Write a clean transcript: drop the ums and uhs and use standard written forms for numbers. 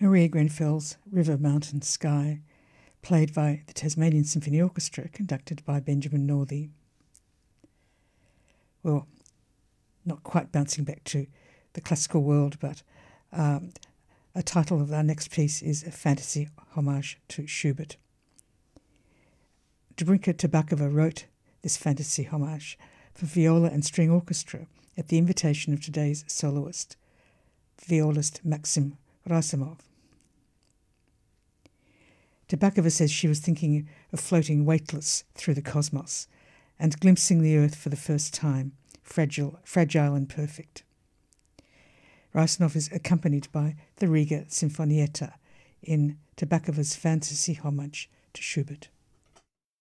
Maria Grenfell's River, Mountain, Sky, played by the Tasmanian Symphony Orchestra, conducted by Benjamin Northey. Well, not quite bouncing back to the classical world, but a title of our next piece is a fantasy homage to Schubert. Dobrinka Tabakova wrote this fantasy homage for viola and string orchestra at the invitation of today's soloist, violist Maxim Rasimov. Tabakova says she was thinking of floating weightless through the cosmos and glimpsing the earth for the first time, fragile and perfect. Rasimov is accompanied by the Riga Sinfonietta in Tabakova's fantasy homage to Schubert.